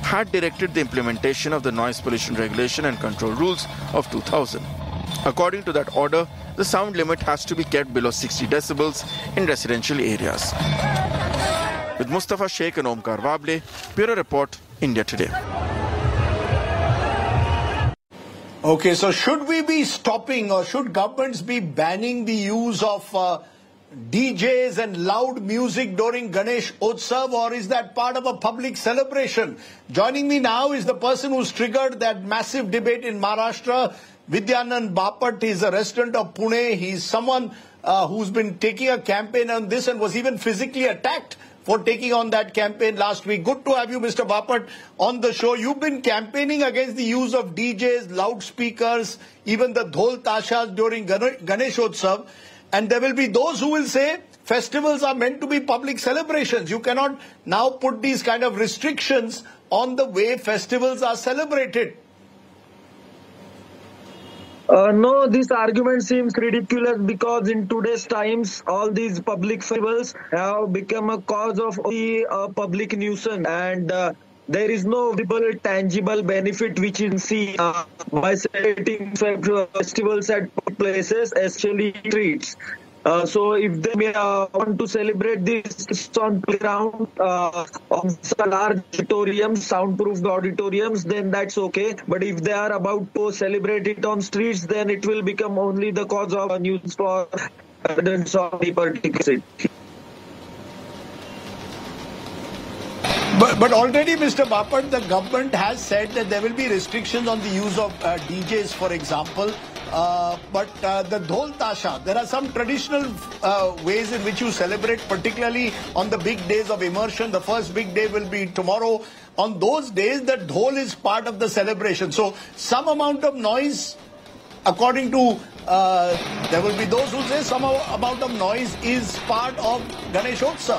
had directed the implementation of the Noise Pollution Regulation and Control Rules of 2000. According to that order, the sound limit has to be kept below 60 decibels in residential areas. With Mustafa Sheikh and Omkar Wable, Bureau Report, India Today. Okay, so should we be stopping or should governments be banning the use of DJs and loud music during Ganesh Utsav, or is that part of a public celebration? Joining me now is the person who's triggered that massive debate in Maharashtra. Vidyanand Bapat is a resident of Pune. He's someone who's been taking a campaign on this and was even physically attacked for taking on that campaign last week. Good to have you, Mr. Bapat, on the show. You've been campaigning against the use of DJs, loudspeakers, even the dhol tashas during Ganesh Utsav. And there will be those who will say festivals are meant to be public celebrations. You cannot now put these kind of restrictions on the way festivals are celebrated. No, this argument seems ridiculous because in today's times, all these public festivals have become a cause of the public nuisance, and there is no visible, tangible benefit which you can see by celebrating festivals at places, especially streets. So if they want to celebrate this on playground, on large auditoriums, soundproof auditoriums, then that's okay. But if they are about to celebrate it on streets, then it will become only the cause of a nuisance for residents of the particular city. But already, Mr. Bapat, the government has said that there will be restrictions on the use of DJs, for example. But the dhol tasha, there are some traditional ways in which you celebrate, particularly on the big days of immersion. The first big day will be tomorrow. On those days, the dhol is part of the celebration. So some amount of noise, according to, there will be those who say some amount of noise is part of Ganesh Utsav.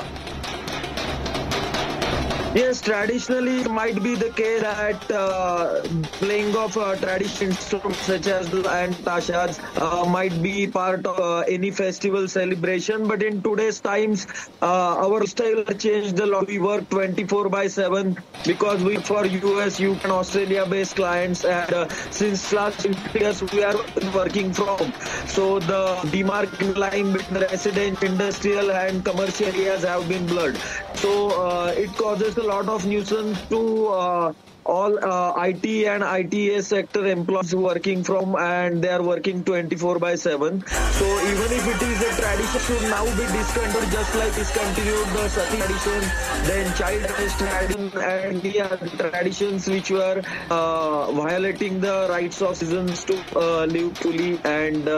Yes, traditionally it might be the case that playing of traditional instruments such as the and tashas might be part of any festival celebration. But in today's times, our style changed a lot. We work 24/7 because we for US, UK and Australia-based clients, and since last 50 years we are working from home. So the demarcation line between residential, industrial and commercial areas have been blurred. So it causes a lot of nuisance to all IT and ITS sector employees working from, and they are working 24/7. So even if it is a tradition, should now be discontinued, just like discontinued the Sati tradition, then child marriage tradition, and the traditions which were violating the rights of citizens to live fully and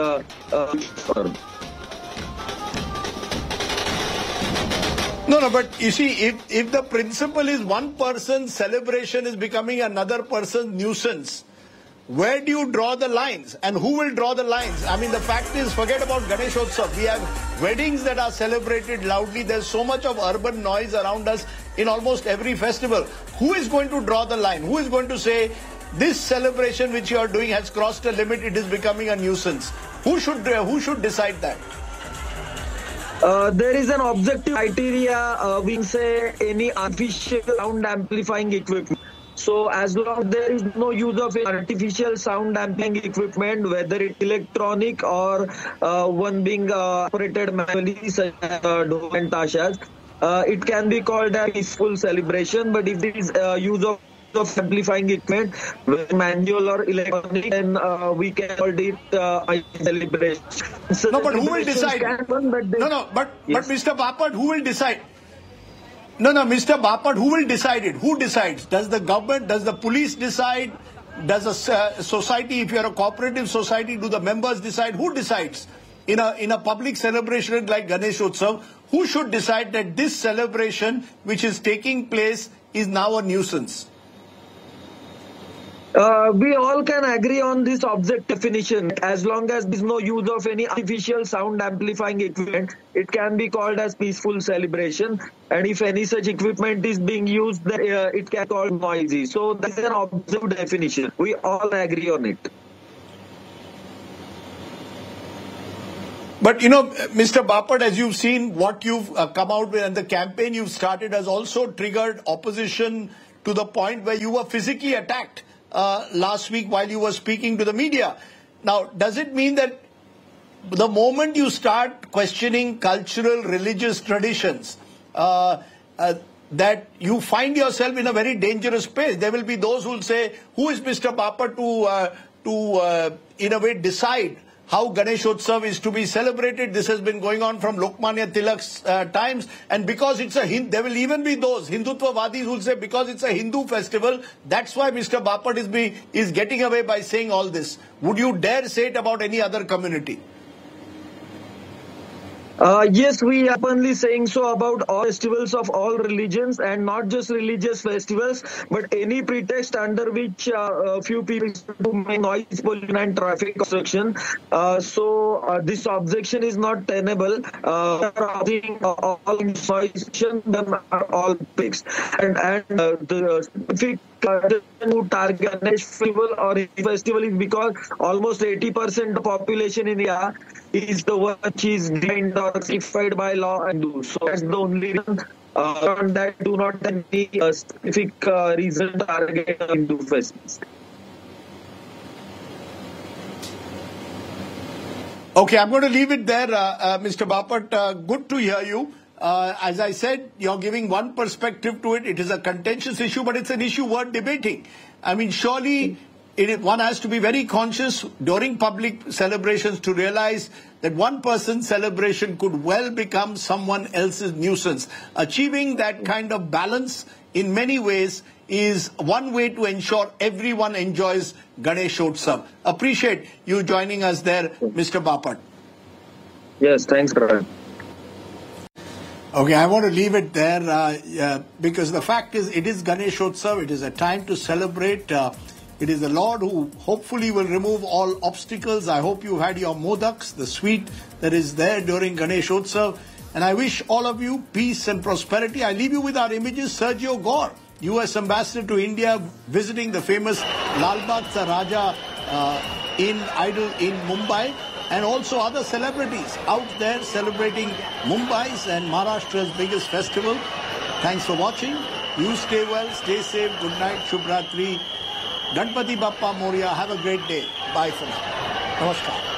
No, but you see, if the principle is one person's celebration is becoming another person's nuisance, where do you draw the lines? And who will draw the lines? I mean, the fact is, forget about Ganesh Utsav. We have weddings that are celebrated loudly. There's so much of urban noise around us in almost every festival. Who is going to draw the line? Who is going to say, this celebration which you are doing has crossed a limit, it is becoming a nuisance? Who should decide that? There is an objective criteria, we can say any artificial sound amplifying equipment. So as long as there is no use of artificial sound amplifying equipment, whether it's electronic or one being operated manually, such as dhol and tashas, it can be called a peaceful celebration. But if there is use of amplifying equipment, manual or electronic, then we can call it a celebration. So no, but who will decide? But Mr. Bapat, who will decide? Mr. Bapat, who will decide it? Who decides? Does the government, does the police decide? Does a society, if you are a cooperative society, do the members decide? Who decides? In a public celebration like Ganesh Utsav, who should decide that this celebration which is taking place is now a nuisance? We all can agree on this object definition. As long as there is no use of any artificial sound amplifying equipment, it can be called as peaceful celebration. And if any such equipment is being used, then it can be called noisy. So that is an objective definition. We all agree on it. But, Mr. Bapat, as you've seen, what you've come out with and the campaign you've started has also triggered opposition to the point where you were physically attacked last week while you were speaking to the media. Now, does it mean that the moment you start questioning cultural, religious traditions, that you find yourself in a very dangerous space? There will be those who will say, who is Mr. Bapat to in a way, decide how Ganesh Utsav is to be celebrated? This has been going on from Lokmanya Tilak's times. And because it's there will even be those Hindutvavadis who will say, because it's a Hindu festival, that's why Mr. Bapat is getting away by saying all this. Would you dare say it about any other community? Yes, we are openly saying so about all festivals of all religions, and not just religious festivals, but any pretext under which few people do make noise pollution and traffic obstruction. So this objection is not tenable. All noise pollution, them are all fixed, and the specific who target Ganesh festival or festival is because almost 80% of the population in India is the one which is defined or certified by law and do. So that's the only reason. That do not have any specific reason to target Hindu festivals. Okay, I'm going to leave it there, Mr. Bapat. Good to hear you. As I said, you're giving one perspective to it. It is a contentious issue, but it's an issue worth debating. I mean, surely one has to be very conscious during public celebrations to realize that one person's celebration could well become someone else's nuisance. Achieving that kind of balance in many ways is one way to ensure everyone enjoys Ganesh Utsav. Appreciate you joining us there, Mr. Bapat. Yes, thanks, Karan. Okay, I want to leave it there because the fact is, it is Ganesh Utsav. It is a time to celebrate. It is the Lord who hopefully will remove all obstacles. I hope you had your modaks, the sweet that is there during Ganesh Utsav. And I wish all of you peace and prosperity. I leave you with our images. Sergio Gore, US Ambassador to India, visiting the famous Lal Bagh Cha Raja Idol in Mumbai. And also other celebrities out there celebrating Mumbai's and Maharashtra's biggest festival. Thanks for watching. You stay well, stay safe. Good night, Shubhratri. Ganpati Bappa Moria. Have a great day. Bye for now. Namaskar.